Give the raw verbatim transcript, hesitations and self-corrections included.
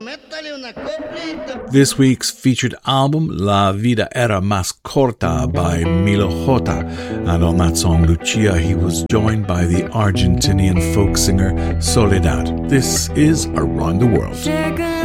This week's featured album, La Vida Era Más Corta by Milo J. And on that song, Lucia, he was joined by the Argentinian folk singer Soledad. This is Around the World.